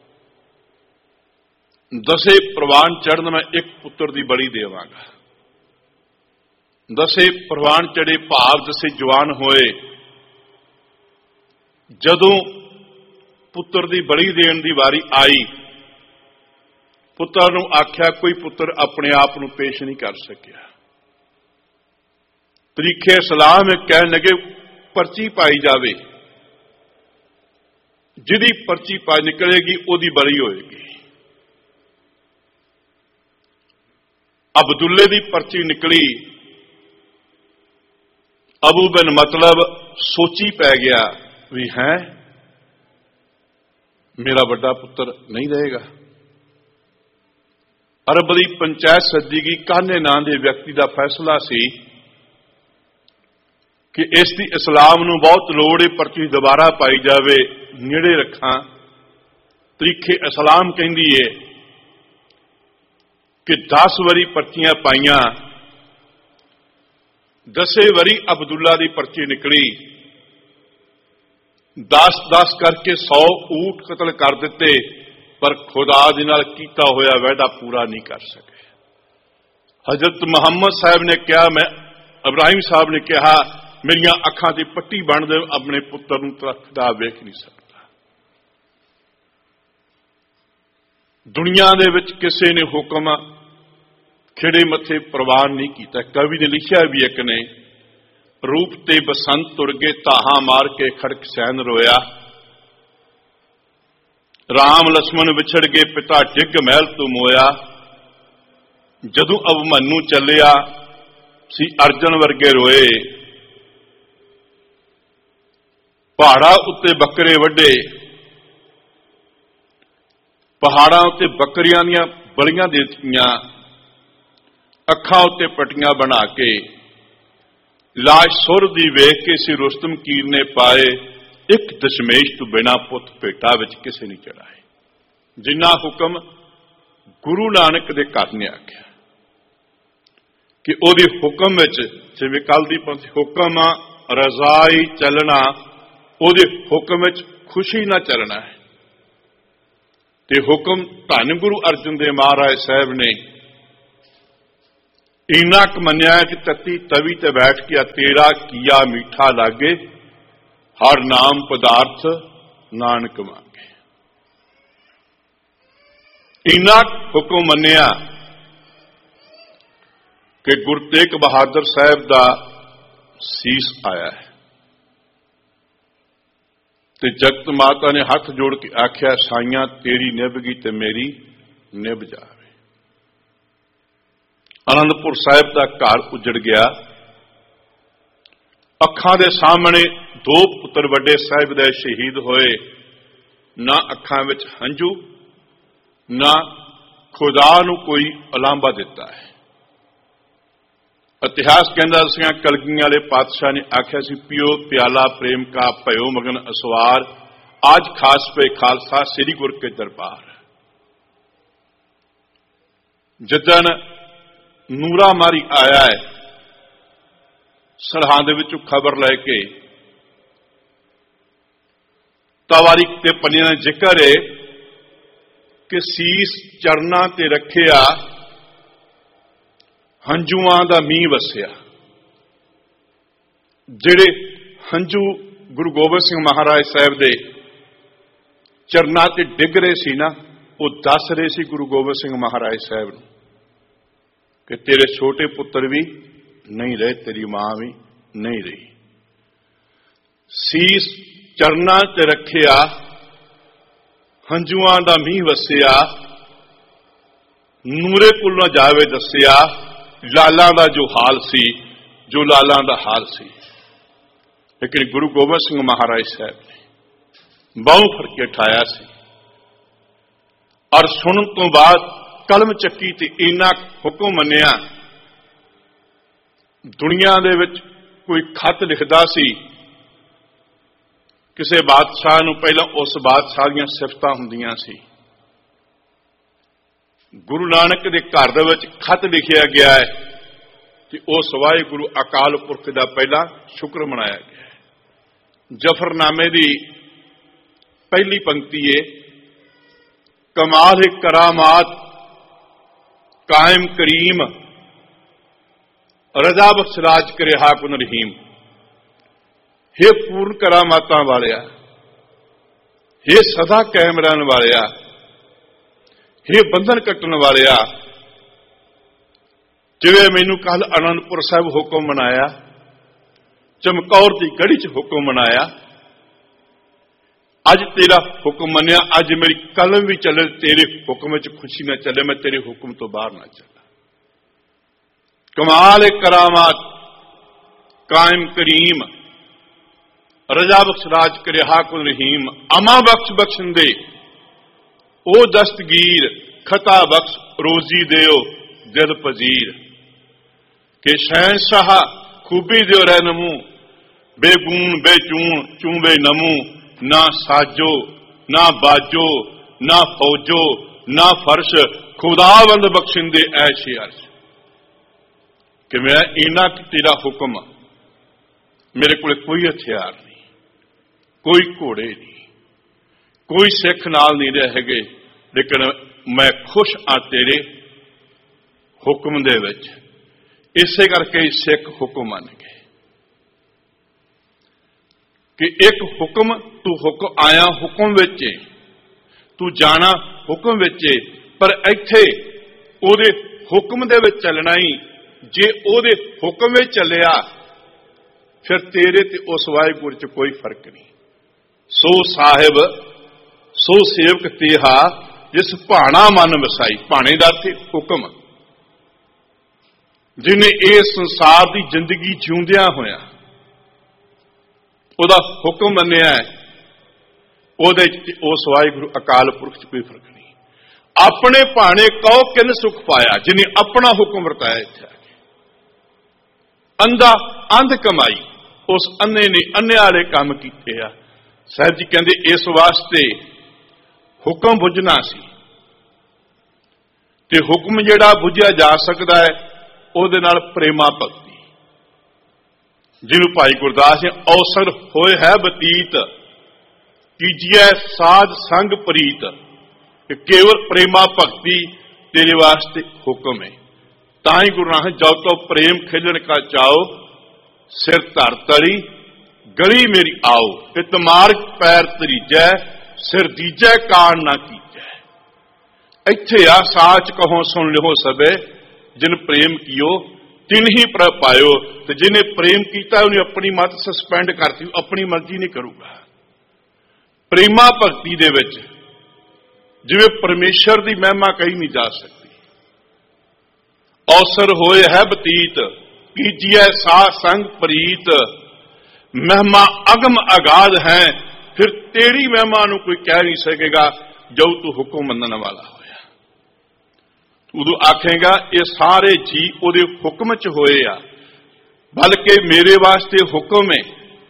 ਦਸੇ ਪ੍ਰਵਾਨ ਚੜ੍ਹਨ, ਮੈਂ ਇੱਕ ਪੁੱਤਰ ਦੀ ਬਲੀ ਦੇਵਾਂਗਾ। ਦਸੇ ਪ੍ਰਵਾਨ ਚੜੇ ਭਾਵ ਦਸੇ ਜਵਾਨ ਹੋਏ। ਜਦੋਂ ਪੁੱਤਰ ਦੀ ਬਲੀ ਦੇਣ ਦੀ ਵਾਰੀ ਆਈ, ਪੁੱਤਰ ਨੂੰ ਆਖਿਆ, ਕੋਈ ਪੁੱਤਰ ਆਪਣੇ ਆਪ ਨੂੰ ਪੇਸ਼ ਨਹੀਂ ਕਰ ਸਕਿਆ। ਤਰੀਕੇ ਸਲਾਮ ਕਹਿਣ ਲੱਗੇ, ਪਰਚੀ ਪਾਈ ਜਾਵੇ, ਜਿਹਦੀ ਪਰਚੀ ਪਾ ਨਿਕਲੇਗੀ ਉਹਦੀ ਬਲੀ ਹੋਏਗੀ। ਅਬਦੁੱਲੇ ਦੀ ਪਰਚੀ ਨਿਕਲੀ। ਅਬੂ ਬਿਨ ਮਤਲਬ ਸੋਚੀ ਪੈ ਗਿਆ ਵੀ ਹੈ ਮੇਰਾ ਵੱਡਾ ਪੁੱਤਰ ਨਹੀਂ ਰਹੇਗਾ। ਅਰਬ ਦੀ ਪੰਚਾਇਤ ਸੱਦੀ ਗਈ। ਕਾਨੇ ਨਾਂ ਦੇ ਵਿਅਕਤੀ ਦਾ ਫੈਸਲਾ ਸੀ ਕਿ ਇਸ ਦੀ ਇਸਲਾਮ ਨੂੰ ਬਹੁਤ ਲੋੜ ਹੈ, ਪਰਚੀ ਦੁਬਾਰਾ ਪਾਈ ਜਾਵੇ, ਨੇੜੇ ਰੱਖਾਂ। ਤਰੀਕੇ ਇਸਲਾਮ ਕਹਿੰਦੀ ਏ ਕਿ ਦਸ ਵਾਰੀ ਪਰਚੀਆਂ ਪਾਈਆਂ, ਦਸੇ ਵਾਰੀ ਅਬਦੁੱਲਾ ਦੀ ਪਰਚੀ ਨਿਕਲੀ। ਦਸ ਦਸ ਕਰਕੇ ਸੌ ਊਠ ਕਤਲ ਕਰ ਦਿੱਤੇ, ਪਰ ਖੁਦਾ ਦੇ ਨਾਲ ਕੀਤਾ ਹੋਇਆ ਵਾਅਦਾ ਪੂਰਾ ਨਹੀਂ ਕਰ ਸਕੇ। ਹਜ਼ਰਤ ਮੁਹੰਮਦ ਸਾਹਿਬ ਨੇ ਕਿਹਾ, ਮੈਂ ਇਬਰਾਹਿਮ ਸਾਹਿਬ ਨੇ ਕਿਹਾ, ਮੇਰੀਆਂ ਅੱਖਾਂ ਤੇ ਪੱਟੀ ਬੰਨ ਦੇ, ਆਪਣੇ ਪੁੱਤਰ ਨੂੰ ਤਰਖਦਾ ਵੇਖ ਨਹੀਂ ਸਕਦਾ। ਦੁਨੀਆ ਦੇ ਵਿੱਚ ਕਿਸੇ ਨੇ ਹੁਕਮ ਖਿੜੇ ਮੱਥੇ ਪ੍ਰਵਾਨ ਨਹੀਂ ਕੀਤਾ। ਕਵੀ ਨੇ ਲਿਖਿਆ ਵੀ ਇੱਕ ਨੇ, ਰੂਪ ਤੇ ਬਸੰਤ ਤੁਰ ਗਏ, ਤਾਹਾ ਮਾਰ ਕੇ ਖੜਕ ਸੈਨ ਰੋਇਆ। ਰਾਮ ਲਛਮਣ ਵਿਛੜ ਗਏ, ਪਿਤਾ ਡਿੱਗ ਮਹਿਲ ਤੋਂ ਮੋਇਆ। ਜਦੋਂ ਅਭਿਮਨੂ ਚੱਲਿਆ ਸੀ, ਅਰਜਨ ਵਰਗੇ ਰੋਏ। ਪਹਾੜਾਂ ਉੱਤੇ ਬੱਕਰੇ ਵੱਢੇ, ਪਹਾੜਾਂ ਉੱਤੇ ਬੱਕਰੀਆਂ ਦੀਆਂ ਬਲੀਆਂ ਦੇ ਦਿੱਤੀਆਂ। ਅੱਖਾਂ ਉੱਤੇ ਪੱਟੀਆਂ ਬਣਾ ਕੇ ਲਾਸ਼ ਸੁਰ ਦੀ ਵੇਖ ਕੇ ਸੀ ਰੁਸਤਮ ਕੀਰ ਨੇ ਪਾਏ। ਇੱਕ ਦਸ਼ਮੇਸ਼ ਤੋਂ ਬਿਨਾਂ ਪੁੱਤ ਭੇਟਾ ਵਿੱਚ ਕਿਸੇ ਨਹੀਂ ਚੜਾਏ। ਜਿੰਨਾ ਹੁਕਮ ਗੁਰੂ ਨਾਨਕ ਦੇ ਘਰ ਨੇ ਆਖਿਆ ਕਿ ਉਹਦੇ ਹੁਕਮ ਵਿੱਚ, ਜਿਵੇਂ ਕੱਲ ਦੀ ਪੰਥੀ ਹੁਕਮ ਰਜ਼ਾਈ ਚੱਲਣਾ, ਉਹਦੇ ਹੁਕਮ ਵਿੱਚ ਖੁਸ਼ੀ ਨਾਲ ਚੱਲਣਾ ਹੈ। ਤੇ ਹੁਕਮ ਧੰਨ ਗੁਰੂ ਅਰਜਨ ਦੇਵ ਮਹਾਰਾਜ ਸਾਹਿਬ ਨੇ ਇੰਨਾ ਕੁ ਮੰਨਿਆ ਕਿ ਤਤੀ ਤਵੀ ਤੇ ਬੈਠ ਕੇ ਤੇਰਾ ਕੀਆ ਮੀਠਾ ਲਾਗੇ, ਹਰ ਨਾਮ ਪਦਾਰਥ ਨਾਨਕ ਮੰਗੇ। ਇੰਨਾ ਹੁਕਮ ਮੰਨਿਆ ਕਿ ਗੁਰੂ ਤੇਗ ਬਹਾਦਰ ਸਾਹਿਬ ਦਾ ਸੀਸ ਆਇਆ ਹੈ ਤੇ ਜਗਤ ਮਾਤਾ ਨੇ ਹੱਥ ਜੋੜ ਕੇ ਆਖਿਆ, ਸਾਈਆਂ ਤੇਰੀ ਨਿਭ ਗਈ ਤੇ ਮੇਰੀ ਨਿਭ ਜਾਵੇ। ਆਨੰਦਪੁਰ ਸਾਹਿਬ ਦਾ ਘਰ ਉਜੜ ਗਿਆ। ਅੱਖਾਂ ਦੇ ਸਾਹਮਣੇ ਦੋ ਪੁੱਤਰ ਵੱਡੇ ਸਾਹਿਬ ਦੇ ਸ਼ਹੀਦ ਹੋਏ। ਨਾ ਅੱਖਾਂ ਵਿੱਚ ਹੰਝੂ, ਨਾ ਖੁਦਾ ਨੂੰ ਕੋਈ ਉਲਾਂਭਾ ਦਿੱਤਾ ਹੈ। ਇਤਿਹਾਸ ਕਹਿੰਦਾ ਸੀਗਾ, ਕਲਗੀਆਂ ਵਾਲੇ ਪਾਤਸ਼ਾਹ ਨੇ ਆਖਿਆ ਸੀ, ਪਿਓ ਪਿਆਲਾ ਪ੍ਰੇਮ ਕਾ ਭਇਓ ਮਗਨ ਅਸਵਾਰ, ਅੱਜ ਖਾਸ ਪੇ ਖਾਲਸਾ ਸ੍ਰੀ ਗੁਰ ਕੇ ਦਰਬਾਰ। ਜਿੱਦਣ ਨੂਰਾ ਮਾਰੀ ਆਇਆ ਹੈ ਸਰਹੰਦ ਦੇ ਵਿੱਚੋਂ ਖਬਰ ਲੈ ਕੇ, ਤਵਾਰੀਖ ਤੇ ਪੰਨਿਆਂ ਦਾ ਜ਼ਿਕਰ ਹੈ ਕਿ ਸੀਸ ਚਰਨਾਂ ਤੇ ਰੱਖਿਆ, ਹੰਝੂਆਂ ਦਾ ਮੀਂਹ ਵਸਿਆ। ਜਿਹੜੇ ਹੰਝੂ ਗੁਰੂ ਗੋਬਿੰਦ ਸਿੰਘ ਮਹਾਰਾਜ ਸਾਹਿਬ ਦੇ ਚਰਨਾਂ ਤੇ ਡਿੱਗ ਰਹੇ ਸੀ ਨਾ, ਉਹ ਦੱਸ ਰਹੇ ਸੀ ਗੁਰੂ ਗੋਬਿੰਦ ਸਿੰਘ ਮਹਾਰਾਜ ਸਾਹਿਬ ਨੂੰ ਕਿ ਤੇਰੇ ਛੋਟੇ ਪੁੱਤਰ ਵੀ ਨਹੀਂ ਰਹੇ, ਤੇਰੀ ਮਾਂ ਵੀ ਨਹੀਂ ਰਹੀ। ਸੀਸ ਚਰਨਾਂ ਤੇ ਰੱਖਿਆ, ਹੰਝੂਆਂ ਦਾ ਮੀਂਹ ਵਸਿਆ, ਨੂਰੇ ਕੁਲ ਨਾ ਜਾਵੇ ਦੱਸਿਆ, ਲਾਲਾਂ ਦਾ ਜੋ ਹਾਲ ਸੀ, ਜੋ ਲਾਲਾਂ ਦਾ ਹਾਲ ਸੀ। ਲੇਕਿਨ ਗੁਰੂ ਗੋਬਿੰਦ ਸਿੰਘ ਮਹਾਰਾਜ ਸਾਹਿਬ ਨੇ ਬਾਹੋਂ ਫੜ ਕੇ ਉਠਾਇਆ ਸੀ ਔਰ ਸੁਣਨ ਤੋਂ ਬਾਅਦ ਕਲਮ ਚੱਕੀ ਤੇ ਇੰਨਾ ਹੁਕਮ ਮੰਨਿਆ। ਦੁਨੀਆ ਦੇ ਵਿੱਚ ਕੋਈ ਖੱਤ ਲਿਖਦਾ ਸੀ ਕਿਸੇ ਬਾਦਸ਼ਾਹ ਨੂੰ, ਪਹਿਲਾਂ ਉਸ ਬਾਦਸ਼ਾਹ ਦੀਆਂ ਸਿਫਤਾਂ ਹੁੰਦੀਆਂ ਸੀ। ਗੁਰੂ ਨਾਨਕ ਦੇ ਘਰ ਦੇ ਵਿੱਚ ਖੱਤ ਲਿਖਿਆ ਗਿਆ ਹੈ ਤੇ ਉਸ ਵਾਹਿਗੁਰੂ ਅਕਾਲ ਪੁਰਖ ਦਾ ਪਹਿਲਾਂ ਸ਼ੁਕਰ ਮਨਾਇਆ ਗਿਆ ਹੈ। ਜ਼ਫਰਨਾਮੇ ਦੀ ਪਹਿਲੀ ਪੰਕਤੀ ਹੈ, ਕਮਾਲ ਹੈ ਕਰਾਮਾਤ ਕਾਇਮ ਕਰੀਮ, ਰਜ਼ਾ ਬਖਸ਼ ਰਾਜ ਕਰੇ ਹਾਕੁਨ ਰਹੀਮ। हे ਪੂਰਨ ਕਰਾਮਾਤਾਂ ਵਾਲਿਆ, हे ਸਦਾ ਕਾਇਮ ਰਹਿਣ ਵਾਲਿਆ, हे ਬੰਧਨ ਕੱਟਣ ਵਾਲਿਆ, ਜਿਵੇਂ ਮੈਨੂੰ ਕੱਲ ਆਨੰਦਪੁਰ ਸਾਹਿਬ ਹੁਕਮ ਮਨਾਇਆ, ਚਮਕੌਰ ਦੀ ਗੜੀ 'ਚ ਹੁਕਮ ਮਨਾਇਆ, ਅੱਜ ਤੇਰਾ ਹੁਕਮ ਮੰਨਿਆ, ਅੱਜ ਮੇਰੀ ਕਲਮ ਵੀ ਚੱਲੇ, ਤੇਰੇ ਹੁਕਮ ਵਿੱਚ ਖੁਸ਼ੀ ਨਾ ਚੱਲੇ, ਮੈਂ ਤੇਰੇ ਹੁਕਮ ਤੋਂ ਬਾਹਰ ਨਾ ਚੱਲਾਂ। कमाल करामात कायम करीम रजा बख्श राज करे हाकुन रहीम अमा बख्श बख्शंदे ओ दस्तगीर खता बख्श रोजी देओ दिल पजीर के शहनशाह खूबी देओ रहनमू बेगून बेचून चूबे नमू ना साजो ना बाजो ना फौजो ना फर्श खुदावंद बख्शिंदे ऐशे अर्श कि मैं इना तेरा हुक्म मेरे को कोई हथियार नहीं कोई घोड़े नहीं कोई सिख नाल नहीं रह गए लेकिन मैं खुश हाँ तेरे हुक्म दे विच इसे करके सिख हुक्म मन गए कि एक हुक्म तू हुक्म आया हुक्म विच तू जाना हुक्म विच पर इत्थे ओदे हुक्म दे विच चलना ही जे ओदे हुक्म विच चलिया फिर तेरे ते उस वाहिगुरू च कोई फर्क नहीं। सो साहिब सो सेवक तेहा जिस भाना मन वसाई भाने दा अर्थ हुक्म जिन्हें इस संसार की जिंदगी जिउंदिया होया ओदा हुक्म मन्निया ओदे उस वाहिगुरू अकाल पुरख च कोई फर्क नहीं। अपने भाने कहो किन सुख पाया जिन्हें अपना हुक्म वरताया इत्थे आके अंधा अंध कमाई उस अन्ने ने अन्ने वाले काम कीते आ। साहब जी कहते इस वास्ते हुक्म बुझना सी ते हुक्म जिहड़ा बुझिया जा सकता है ਉਹਦੇ ਨਾਲ प्रेमा भक्ति जिन्हों भाई गुरदास ने अवसर होए है बतीत कीजिए साध संग प्रीत केवल प्रेमा भक्ति तेरे वास्ते हुक्म है। ताई गुरु नानक जब तो प्रेम खिलन का चाओ सिर धर तली गली मेरी आओ इतमार्ग पैर तरीजै सिर दीजै कान ना कीजै। इत्थे आ साच कहो सुन लिहो सबे जिन प्रेम कियो तिन ही पर पायो तो जिन्हें प्रेम किया उन्हें अपनी मत सस्पेंड करती अपनी मर्जी नहीं करूगा। प्रेमा भक्ति दे विच जिवें परमेश्वर की महिमा कही नहीं जा सकती। अवसर होए है बतीत कीजिए सा संग प्रीत महिमा अगम अगाध है फिर तेरी महिमा नूं कोई कह नहीं सकेगा जो तू हुक्म मनने वाला होया। उदों आखेगा ये सारे जी उहदे हुक्म च होए आ बल्कि मेरे वास्ते हुक्म है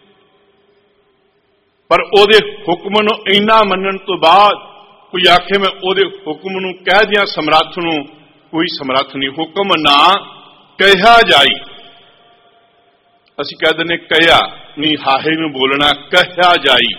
पर उहदे हुक्म नूं इन्ना मनण तो बाद कोई आखे मैं उहदे हुक्म नूं कह दियां समर्थ नूं कोई समर्थ नहीं। हुक्म ना कहा जाई असीं कह दिंदे कहा नहीं हाहे नूं बोलना कहा जाई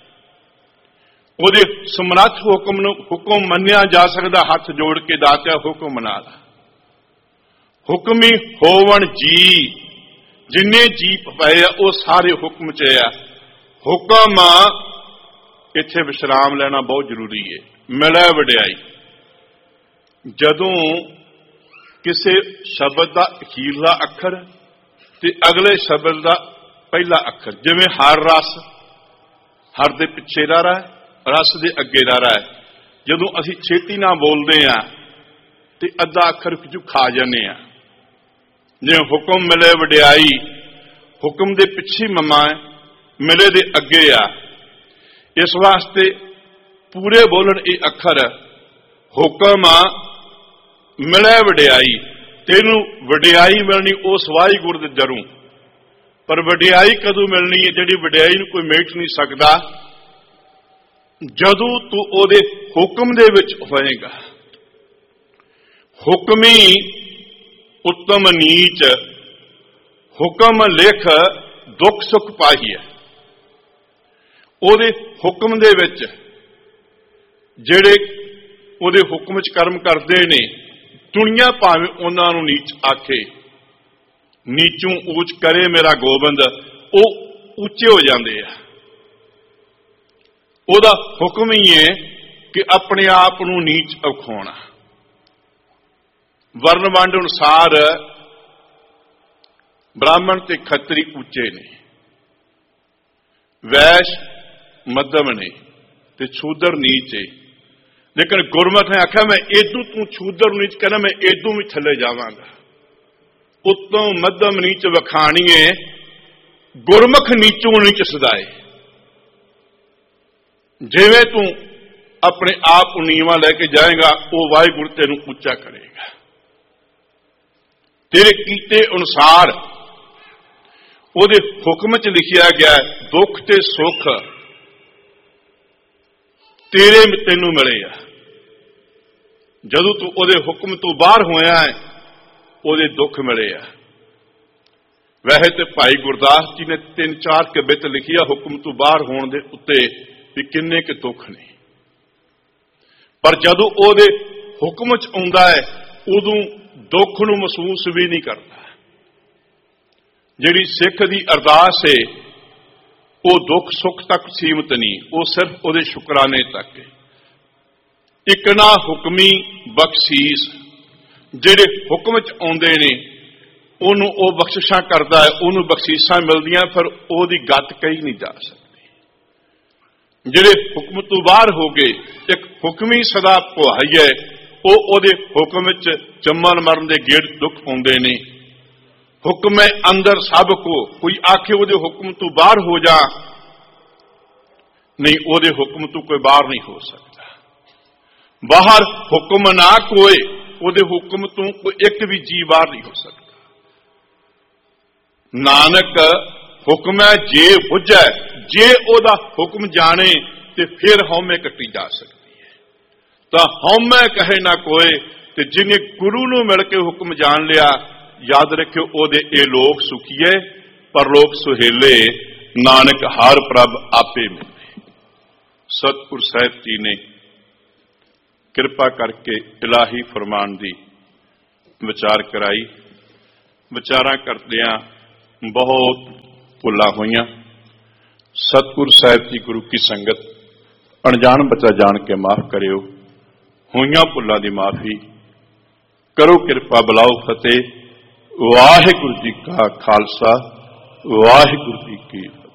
ਉਹਦੇ ਸਮਰੱਥ ਹੁਕਮ ਨੂੰ ਹੁਕਮ ਮੰਨਿਆ ਜਾ ਸਕਦਾ ਹੱਥ ਜੋੜ ਕੇ ਦਾਤਿਆ ਹੁਕਮ ਮਨਾ ਲਾ ਹੁਕਮੀ ਹੋਵਣ ਜੀ ਜਿੰਨੇ ਜੀ ਪਏ ਆ ਉਹ ਸਾਰੇ ਹੁਕਮ ਚ ਆ। ਹੁਕਮ ਇੱਥੇ ਵਿਸ਼ਰਾਮ ਲੈਣਾ ਬਹੁਤ ਜ਼ਰੂਰੀ ਹੈ। ਮਿਲੇ ਵਡਿਆਈ ਜਦੋਂ ਕਿਸੇ ਸ਼ਬਦ ਦਾ ਅਖੀਰਲਾ ਅੱਖਰ ਤੇ ਅਗਲੇ ਸ਼ਬਦ ਦਾ ਪਹਿਲਾ ਅੱਖਰ ਜਿਵੇਂ ਹਰ ਰਸ ਹਰ ਦੇ ਪਿੱਛੇ ਦਾ ਰਾ रस दे अगे दा रहा है जदों असीं छेती ना बोलते हैं तो अद्धा अखर पिछू खा जाने जिवें हुक्म मिले वडियाई हुक्म दे पिछे ममा मिले दे अगे आ। इस वास्ते पूरे बोलन ये अखर हुक्म मिले वडियाई तेनू वडियाई मिलनी उस वाहिगुरू दे दरों पर वडियाई कदों मिलनी है जिहड़ी वडियाई नूं कोई मेट नहीं सकता जदों तू ओदे हुक्म दे विच होएगा। हुक्मी उत्तम नीच हुक्म लिख दुख सुख पाहिए ओदे हुक्म दे विच जिहड़े ओदे हुक्म च कर्म करते ने दुनिया भावें उन्हां नूं नीच आखे नीचों ऊच करे मेरा गोबंद वो उच्चे हो जाते हैं। ਉਹਦਾ ਹੁਕਮ ही है कि अपने आप ਨੂੰ नीच ਅਖਾਉਣਾ। ਵਰਨ ਵੰਡ ਅਨੁਸਾਰ ब्राह्मण ते खत्री उच्चे ने वैश मध्यम ने ते शूदर नीच है लेकिन गुरमत ने आख्या मैं एदू तू शूदर नीच कहना मैं एदू भी थले जावांगा उत्तों मध्यम नीच वखाणीए, गुरमुख नीचों नीच सदाए। जिवें तू अपने आप को नीवा लैके जाएगा, वो वाहिगुरू तेनू उच्चा करेगा। तेरे कीते अनुसार ਉਹਦੇ ਹੁਕਮ ਚ लिखिया गया, दुख ते सुख तेरे तेनू मिले आ। जदों तू ਉਹਦੇ हुक्म तो बाहर होया है, ਉਹਦੇ दुख मिले आ। वैसे तो भाई गुरदास जी ने तीन चार कवित लिखी आ हुक्म तो बाहर होने के उत्ते भी किन्ने के दुख ने, पर जदों ਉਹਦੇ हुक्म च आउंदा है उदों दुख नूं महसूस भी नहीं करता। जिहड़ी सिख दी अरदास है वो दुख सुख तक सीमित नहीं, वो सिर्फ ਉਹਦੇ शुकराने तक है। एक ना हुक्मी बख्शीस, जिहड़े हुक्म च आउंदे ने ਉਹਨੂੰ ਉਹ बख्शिशां करदा है, ਉਹਨੂੰ बख्शीशां मिलदियां, फिर ਉਹਦੀ गत कही नहीं जा सकती। जिहड़े हुक्म तो बाहर हो गए, एक हुक्मी सदा भुआई है, वो ਉਹਦੇ हुक्म च जम्मन मरन दे गेड़ दुख आउंदे ने। हुक्म है अंदर सब को, कोई आखे ਉਹਦੇ हुक्म तो बाहर हो जा, नहीं ਉਹਦੇ हुक्म तो कोई बाहर नहीं हो सकता। बाहर हुक्म ना कोई, ਉਹਦੇ हुक्म तो कोई एक भी जी बाहर नहीं हो सकता। नानक हुक्म है जे बुझे, जे ਉਹਦਾ हुक्म जाने ते फिर हौमे कट्टी जा सकती है। तो हौमे कहे ना कोई, ते जिन्हें गुरु नूं मिल के हुक्म जान लिया, याद रखियो ओदे ए लोग सुखीए, पर लोग सुहेले, नानक हर प्रभ आपे मिले। सतगुरु साहिब जी ने कृपा करके इलाही फरमान दी विचार कराई। विचारा करदियां बहुत भुलां होईयां। सतगुरु साहिब जी गुरु की संगत अनजान बच्चा जान के माफ करियो। होईयां भुलां दी माफी करो, कृपा बुलाओ फतेह। वाहिगुरू जी का खालसा, वाहिगुरू जी की